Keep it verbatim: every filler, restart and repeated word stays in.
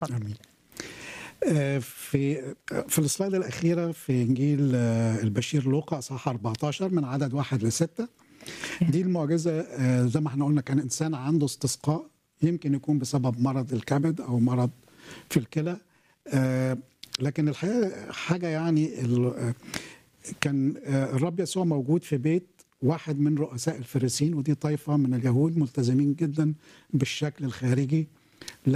اتفضل. امين. آه، في في السلايد الاخيره في انجيل آه، البشير لوقا اصحاح أربعتاشر من عدد واحد لستة. دي المعجزه، آه، زي ما احنا قلنا كان انسان عنده استسقاء، يمكن يكون بسبب مرض الكبد او مرض في الكلى. آه، لكن الحقيقه حاجه يعني ال- آه، كان آه، الرب يسوع موجود في بيت واحد من رؤساء الفريسين، ودي طائفه من اليهود ملتزمين جدا بالشكل الخارجي،